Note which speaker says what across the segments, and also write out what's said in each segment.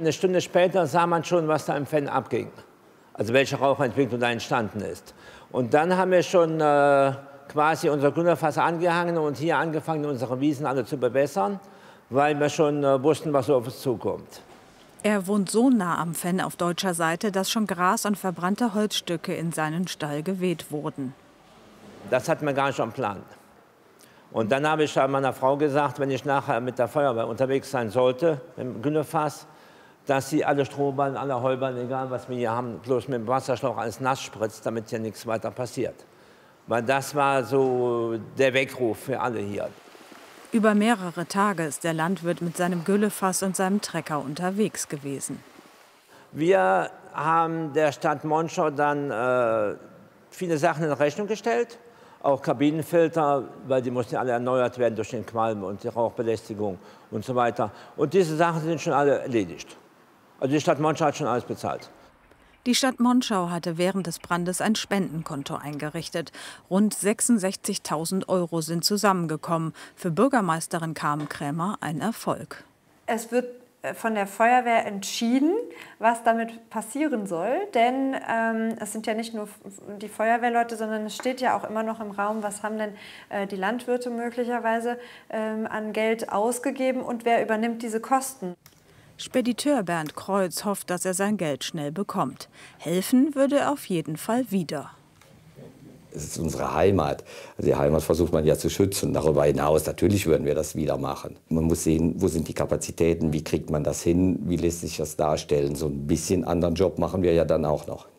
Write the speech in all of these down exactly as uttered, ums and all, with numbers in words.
Speaker 1: Eine Stunde später sah man schon, was da im Fenn abging. Also welche Rauchentwicklung da entstanden ist. Und dann haben wir schon äh, quasi unser Gründerfass angehangen und hier angefangen, unsere Wiesen alle zu bewässern, weil wir schon äh, wussten, was so auf uns zukommt.
Speaker 2: Er wohnt so nah am Fenn auf deutscher Seite, dass schon Gras und verbrannte Holzstücke in seinen Stall geweht wurden.
Speaker 1: Das hatten wir gar nicht am Plan. Und dann habe ich meiner Frau gesagt, wenn ich nachher mit der Feuerwehr unterwegs sein sollte, mit dem Günnefass, dass sie alle Strohballen, alle Heuballen, egal was wir hier haben, bloß mit dem Wasserschlauch alles nass spritzt, damit hier nichts weiter passiert. Weil das war so der Weckruf für alle hier.
Speaker 2: Über mehrere Tage ist der Landwirt mit seinem Güllefass und seinem Trecker unterwegs gewesen.
Speaker 1: Wir haben der Stadt Monschau dann äh, viele Sachen in Rechnung gestellt. Auch Kabinenfilter, weil die mussten alle erneuert werden durch den Qualm und die Rauchbelästigung und so weiter. Und diese Sachen sind schon alle erledigt. Also die Stadt Monschau hat schon alles bezahlt.
Speaker 2: Die Stadt Monschau hatte während des Brandes ein Spendenkonto eingerichtet. Rund sechsundsechzigtausend Euro sind zusammengekommen. Für Bürgermeisterin Carmen Krämer ein Erfolg.
Speaker 3: Es wird von der Feuerwehr entschieden, was damit passieren soll. Denn ähm, es sind ja nicht nur die Feuerwehrleute, sondern es steht ja auch immer noch im Raum, was haben denn äh, die Landwirte möglicherweise ähm, an Geld ausgegeben und wer übernimmt diese Kosten.
Speaker 2: Spediteur Bernd Kreuz hofft, dass er sein Geld schnell bekommt. Helfen würde er auf jeden Fall wieder.
Speaker 4: Es ist unsere Heimat. Also die Heimat versucht man ja zu schützen. Darüber hinaus, natürlich würden wir das wieder machen. Man muss sehen, wo sind die Kapazitäten, wie kriegt man das hin, wie lässt sich das darstellen. So ein bisschen anderen Job machen wir ja dann auch noch.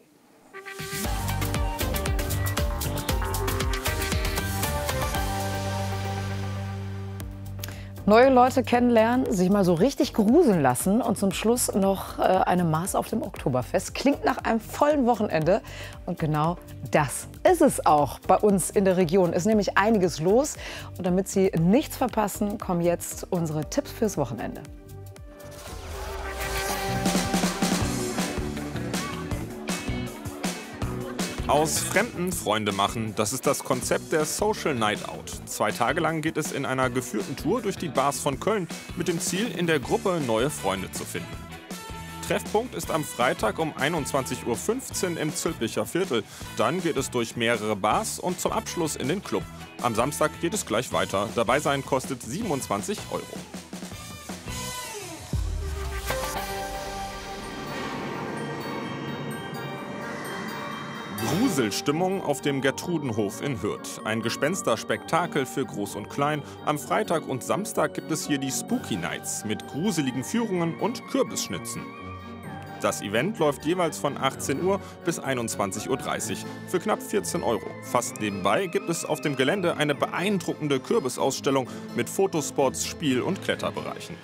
Speaker 5: Neue Leute kennenlernen, sich mal so richtig gruseln lassen und zum Schluss noch äh, eine Maß auf dem Oktoberfest. Klingt nach einem vollen Wochenende. Und genau das ist es auch bei uns in der Region. Ist nämlich einiges los. Und damit Sie nichts verpassen, kommen jetzt unsere Tipps fürs Wochenende.
Speaker 6: Aus Fremden Freunde machen, das ist das Konzept der Social Night Out. Zwei Tage lang geht es in einer geführten Tour durch die Bars von Köln mit dem Ziel, in der Gruppe neue Freunde zu finden. Treffpunkt ist am Freitag um einundzwanzig Uhr fünfzehn im Zülpicher Viertel. Dann geht es durch mehrere Bars und zum Abschluss in den Club. Am Samstag geht es gleich weiter. Dabei sein kostet siebenundzwanzig Euro. Gruselstimmung auf dem Gertrudenhof in Hürth. Ein Gespensterspektakel für Groß und Klein. Am Freitag und Samstag gibt es hier die Spooky Nights mit gruseligen Führungen und Kürbisschnitzen. Das Event läuft jeweils von achtzehn Uhr bis einundzwanzig Uhr dreißig für knapp vierzehn Euro. Fast nebenbei gibt es auf dem Gelände eine beeindruckende Kürbisausstellung mit Fotospots, Spiel- und Kletterbereichen.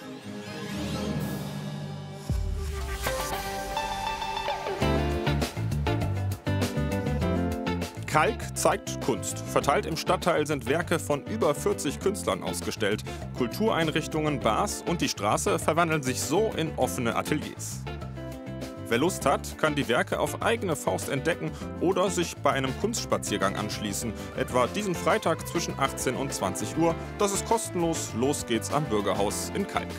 Speaker 6: Kalk zeigt Kunst. Verteilt im Stadtteil sind Werke von über vierzig Künstlern ausgestellt. Kultureinrichtungen, Bars und die Straße verwandeln sich so in offene Ateliers. Wer Lust hat, kann die Werke auf eigene Faust entdecken oder sich bei einem Kunstspaziergang anschließen. Etwa diesen Freitag zwischen achtzehn und zwanzig Uhr. Das ist kostenlos. Los geht's am Bürgerhaus in Kalk.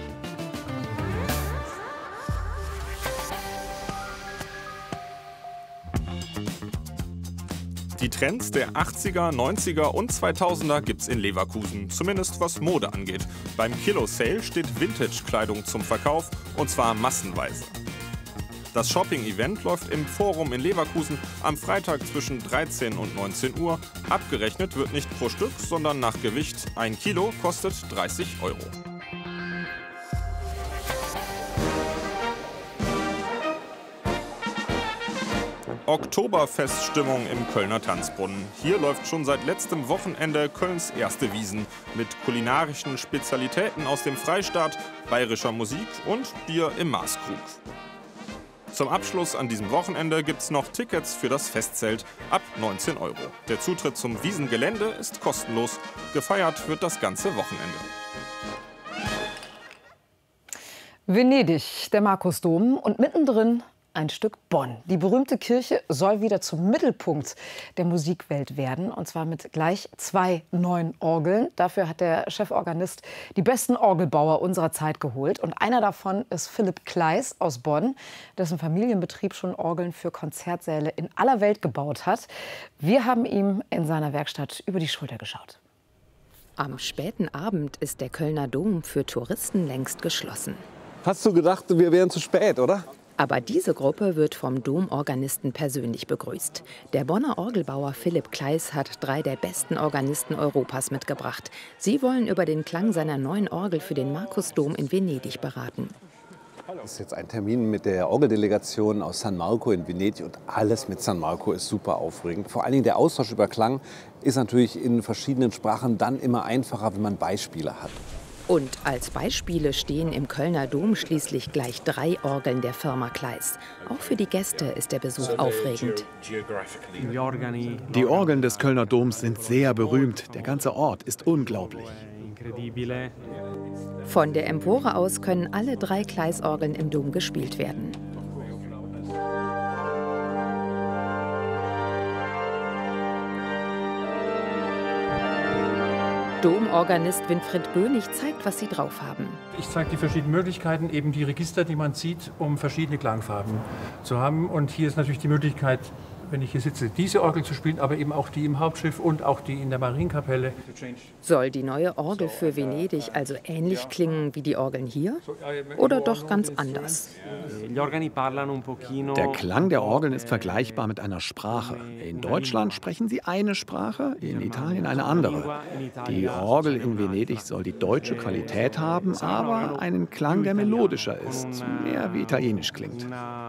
Speaker 6: Die Trends der achtziger, neunziger und zweitausender gibt's in Leverkusen, zumindest was Mode angeht. Beim Kilo Sale steht Vintage-Kleidung zum Verkauf, und zwar massenweise. Das Shopping-Event läuft im Forum in Leverkusen am Freitag zwischen dreizehn und neunzehn Uhr. Abgerechnet wird nicht pro Stück, sondern nach Gewicht. Ein Kilo kostet dreißig Euro. Oktoberfeststimmung im Kölner Tanzbrunnen. Hier läuft schon seit letztem Wochenende Kölns erste Wiesn mit kulinarischen Spezialitäten aus dem Freistaat, bayerischer Musik und Bier im Maßkrug. Zum Abschluss an diesem Wochenende gibt's noch Tickets für das Festzelt ab neunzehn Euro. Der Zutritt zum Wiesengelände ist kostenlos. Gefeiert wird das ganze Wochenende.
Speaker 5: Venedig, der Markusdom und mittendrin ein Stück Bonn. Die berühmte Kirche soll wieder zum Mittelpunkt der Musikwelt werden, und zwar mit gleich zwei neuen Orgeln. Dafür hat der Cheforganist die besten Orgelbauer unserer Zeit geholt. Und einer davon ist Philipp Kleis aus Bonn, dessen Familienbetrieb schon Orgeln für Konzertsäle in aller Welt gebaut hat. Wir haben ihm in seiner Werkstatt über die Schulter geschaut.
Speaker 7: Am späten Abend ist der Kölner Dom für Touristen längst geschlossen.
Speaker 8: Hast du gedacht, wir wären zu spät, oder?
Speaker 7: Aber diese Gruppe wird vom Domorganisten persönlich begrüßt. Der Bonner Orgelbauer Philipp Kleis hat drei der besten Organisten Europas mitgebracht. Sie wollen über den Klang seiner neuen Orgel für den Markusdom in Venedig beraten.
Speaker 8: Das ist jetzt ein Termin mit der Orgeldelegation aus San Marco in Venedig, und alles mit San Marco ist super aufregend. Vor allen Dingen der Austausch über Klang ist natürlich in verschiedenen Sprachen dann immer einfacher, wenn man Beispiele hat.
Speaker 7: Und als Beispiele stehen im Kölner Dom schließlich gleich drei Orgeln der Firma Kleis. Auch für die Gäste ist der Besuch aufregend.
Speaker 9: Die Orgeln des Kölner Doms sind sehr berühmt. Der ganze Ort ist unglaublich.
Speaker 7: Von der Empore aus können alle drei Kleis-Orgeln im Dom gespielt werden. Domorganist Winfried Bönig zeigt, was sie drauf haben.
Speaker 10: Ich zeige die verschiedenen Möglichkeiten, eben die Register, die man sieht, um verschiedene Klangfarben zu haben. Und hier ist natürlich die Möglichkeit, wenn ich hier sitze, diese Orgel zu spielen, aber eben auch die im Hauptschiff und auch die in der Marienkapelle.
Speaker 7: Soll die neue Orgel für Venedig also ähnlich klingen wie die Orgeln hier? Oder doch ganz anders?
Speaker 9: Der Klang der Orgeln ist vergleichbar mit einer Sprache. In Deutschland sprechen sie eine Sprache, in Italien eine andere. Die Orgel in Venedig soll die deutsche Qualität haben, aber einen Klang, der melodischer ist, mehr wie italienisch klingt.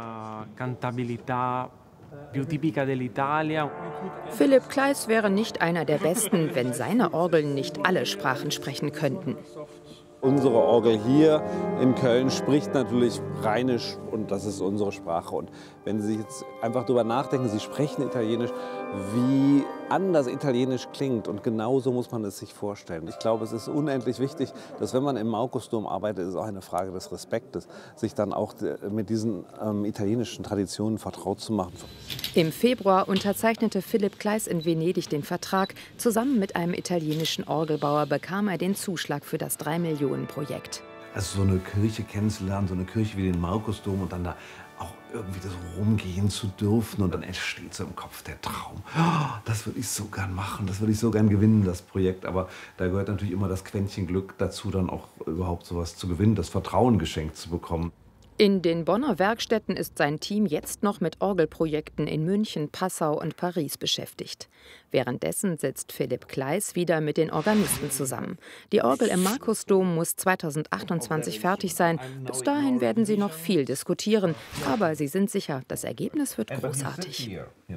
Speaker 7: Philipp Kleis wäre nicht einer der Besten, wenn seine Orgeln nicht alle Sprachen sprechen könnten.
Speaker 8: Unsere Orgel hier in Köln spricht natürlich Rheinisch, und das ist unsere Sprache. Und wenn Sie jetzt einfach darüber nachdenken, Sie sprechen Italienisch, wie anders Italienisch klingt, und genauso muss man es sich vorstellen. Ich glaube, es ist unendlich wichtig, dass, wenn man im Markusdom arbeitet, ist auch eine Frage des Respektes, sich dann auch mit diesen ähm, italienischen Traditionen vertraut zu machen.
Speaker 7: Im Februar unterzeichnete Philipp Kleis in Venedig den Vertrag. Zusammen mit einem italienischen Orgelbauer bekam er den Zuschlag für das drei Millionen Projekt.
Speaker 11: Also so eine Kirche kennenzulernen, so eine Kirche wie den Markusdom, und dann da auch irgendwie das rumgehen zu dürfen, und dann entsteht so im Kopf der Traum. Oh, das würde ich so gern machen, das würde ich so gern gewinnen, das Projekt. Aber da gehört natürlich immer das Quäntchen Glück dazu, dann auch überhaupt sowas zu gewinnen, das Vertrauen geschenkt zu bekommen.
Speaker 7: In den Bonner Werkstätten ist sein Team jetzt noch mit Orgelprojekten in München, Passau und Paris beschäftigt. Währenddessen sitzt Philipp Kleis wieder mit den Organisten zusammen. Die Orgel im Markusdom muss zweitausendachtundzwanzig fertig sein. Bis dahin werden sie noch viel diskutieren. Aber sie sind sicher, das Ergebnis wird großartig.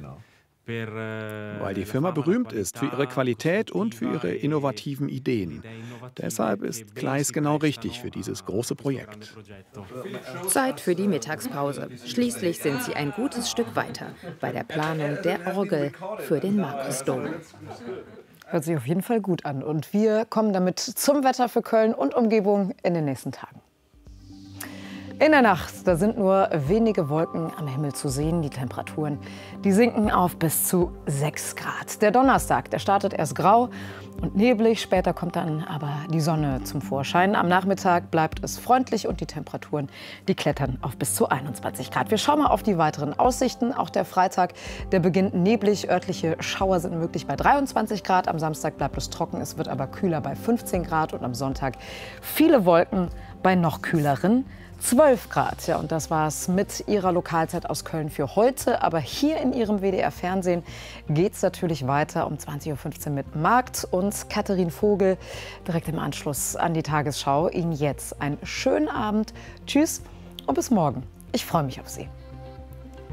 Speaker 9: Weil die Firma berühmt ist für ihre Qualität und für ihre innovativen Ideen. Deshalb ist Kleis genau richtig für dieses große Projekt.
Speaker 7: Zeit für die Mittagspause. Schließlich sind sie ein gutes Stück weiter bei der Planung der Orgel für den Markusdom.
Speaker 5: Hört sich auf jeden Fall gut an. Und wir kommen damit zum Wetter für Köln und Umgebung in den nächsten Tagen. In der Nacht, da sind nur wenige Wolken am Himmel zu sehen. Die Temperaturen, die sinken auf bis zu sechs Grad. Der Donnerstag, der startet erst grau und neblig. Später kommt dann aber die Sonne zum Vorschein. Am Nachmittag bleibt es freundlich und die Temperaturen, die klettern auf bis zu einundzwanzig Grad. Wir schauen mal auf die weiteren Aussichten. Auch der Freitag, der beginnt neblig. Örtliche Schauer sind möglich bei dreiundzwanzig Grad. Am Samstag bleibt es trocken. Es wird aber kühler bei fünfzehn Grad. Und am Sonntag viele Wolken bei noch kühleren zwölf Grad. Ja, und das war's mit Ihrer Lokalzeit aus Köln für heute. Aber hier in Ihrem W D R-Fernsehen geht's natürlich weiter um zwanzig Uhr fünfzehn mit Markt und Katharin Vogel direkt im Anschluss an die Tagesschau. Ihnen jetzt einen schönen Abend. Tschüss und bis morgen. Ich freue mich auf Sie.